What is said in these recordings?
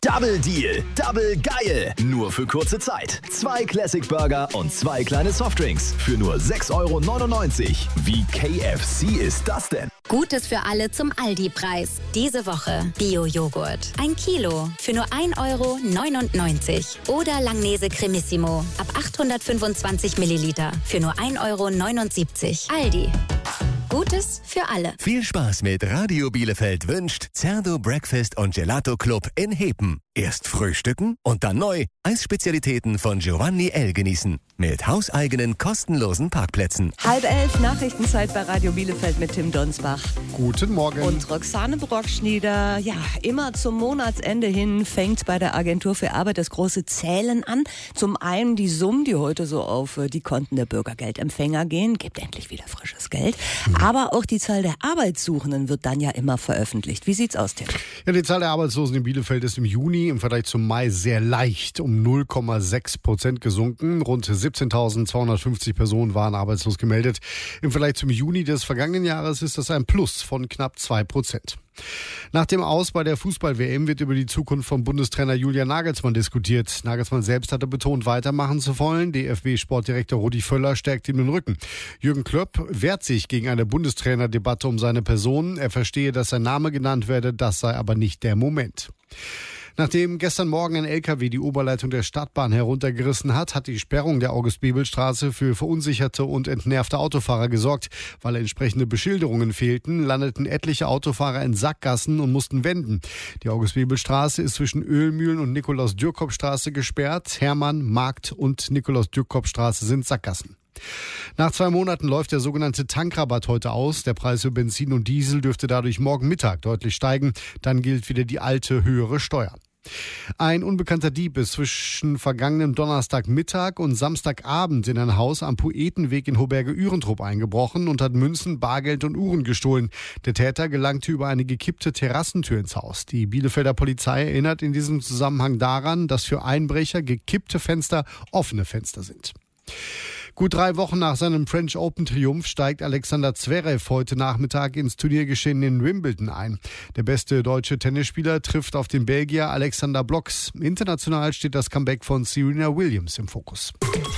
Double Deal, Double geil. Nur für kurze Zeit. 2 Classic Burger und 2 kleine Softdrinks für nur 6,99 €. Wie KFC ist das denn? Gutes für alle zum Aldi-Preis. Diese Woche Bio-Joghurt. 1 Kilo für nur 1,99 € Oder Langnese Cremissimo ab 825 Milliliter für nur 1,79 € Aldi. Gutes für alle. Viel Spaß mit Radio Bielefeld wünscht Zerdo Breakfast und Gelato Club in Hepen. Erst frühstücken und dann neu Eisspezialitäten von Giovanni L. genießen. Mit hauseigenen kostenlosen Parkplätzen. 10:30 Nachrichtenzeit bei Radio Bielefeld mit Tim Donsbach. Guten Morgen. Und Roxane Brockschnieder. Ja, immer zum Monatsende hin fängt bei der Agentur für Arbeit das große Zählen an. Zum einen die Summen, die heute so auf die Konten der Bürgergeldempfänger gehen. Gibt endlich wieder frisches Geld. Aber auch die Zahl der Arbeitssuchenden wird dann ja immer veröffentlicht. Wie sieht's aus, Tim? Ja, die Zahl der Arbeitslosen in Bielefeld ist im Juni im Vergleich zum Mai sehr leicht um 0,6% gesunken. Rund 17.250 Personen waren arbeitslos gemeldet. Im Vergleich zum Juni des vergangenen Jahres ist das ein Plus von knapp 2%. Nach dem Aus bei der Fußball-WM wird über die Zukunft von Bundestrainer Julian Nagelsmann diskutiert. Nagelsmann selbst hatte betont, weitermachen zu wollen. DFB-Sportdirektor Rudi Völler stärkt ihm den Rücken. Jürgen Klopp wehrt sich gegen eine Bundestrainerdebatte um seine Person. Er verstehe, dass sein Name genannt werde, das sei aber nicht der Moment. Nachdem gestern Morgen ein LKW die Oberleitung der Stadtbahn heruntergerissen hat die Sperrung der August-Bebel-Straße für verunsicherte und entnervte Autofahrer gesorgt. Weil entsprechende Beschilderungen fehlten, landeten etliche Autofahrer in Sackgassen und mussten wenden. Die August-Bebel-Straße ist zwischen Ölmühlen und Nikolaus-Dürkop-Straße gesperrt. Hermann, Markt und Nikolaus-Dürkop-Straße sind Sackgassen. Nach 2 Monaten läuft der sogenannte Tankrabatt heute aus. Der Preis für Benzin und Diesel dürfte dadurch morgen Mittag deutlich steigen. Dann gilt wieder die alte, höhere Steuer. Ein unbekannter Dieb ist zwischen vergangenem Donnerstagmittag und Samstagabend in ein Haus am Poetenweg in Hoberge-Ührentrup eingebrochen und hat Münzen, Bargeld und Uhren gestohlen. Der Täter gelangte über eine gekippte Terrassentür ins Haus. Die Bielefelder Polizei erinnert in diesem Zusammenhang daran, dass für Einbrecher gekippte Fenster offene Fenster sind. Gut 3 Wochen nach seinem French Open-Triumph steigt Alexander Zverev heute Nachmittag ins Turniergeschehen in Wimbledon ein. Der beste deutsche Tennisspieler trifft auf den Belgier Alexander Blocks. International steht das Comeback von Serena Williams im Fokus.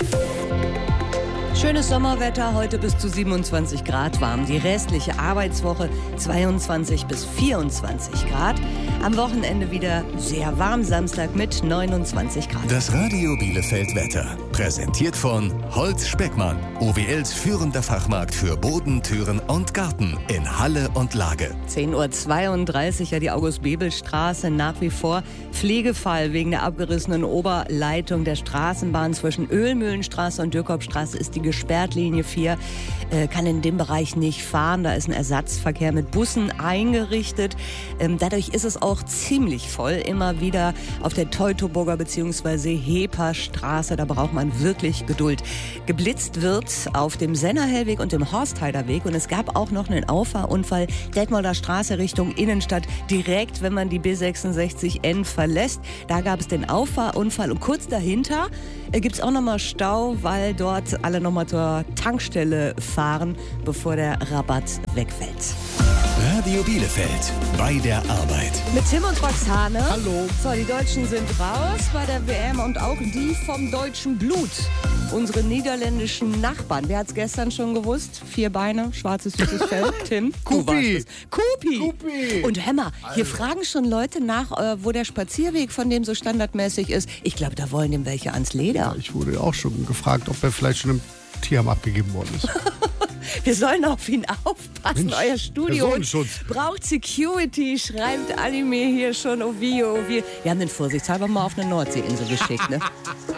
Schönes Sommerwetter, heute bis zu 27 Grad warm. Die restliche Arbeitswoche 22 bis 24 Grad. Am Wochenende wieder sehr warm, Samstag mit 29 Grad. Das Radio Bielefeld Wetter. Präsentiert von Holz Speckmann. OWLs führender Fachmarkt für Boden, Türen und Garten in Halle und Lage. 10:32 Uhr, ja, die August-Bebel-Straße nach wie vor Pflegefall wegen der abgerissenen Oberleitung der Straßenbahn zwischen Ölmühlenstraße und Dürkopstraße ist die gesperrt. Linie 4 kann in dem Bereich nicht fahren. Da ist ein Ersatzverkehr mit Bussen eingerichtet. Dadurch ist es auch ziemlich voll. Immer wieder auf der Teutoburger bzw. Heperstraße. Da braucht man wirklich Geduld. Geblitzt wird auf dem Sennerhellweg und dem Horstheiderweg. Und es gab auch noch einen Auffahrunfall Detmolder Straße Richtung Innenstadt. Direkt, wenn man die B66N verlässt. Da gab es den Auffahrunfall. Und kurz dahinter gibt es auch nochmal Stau, weil dort alle nochmal zur Tankstelle fahren, bevor der Rabatt wegfällt. Radio Bielefeld bei der Arbeit. Mit Tim und Roxane. Hallo. So, die Deutschen sind raus bei der WM und auch die vom deutschen Blut. Unsere niederländischen Nachbarn. Wer hat es gestern schon gewusst? 4 Beine, schwarzes, süßes Fell. Tim, du warst es. Kupi. Und Hämmer, hier fragen schon Leute nach, wo der Spazierweg von dem so standardmäßig ist. Ich glaube, da wollen dem welche ans Leder. Ich wurde auch schon gefragt, ob er vielleicht schon im Tierheim abgegeben worden ist. Wir sollen auf ihn aufpassen. Mensch, euer Studio Personenschutz. braucht Security, schreibt Anime hier schon. Oh wie. Wir haben den vorsichtshalber mal auf eine Nordseeinsel geschickt, ne?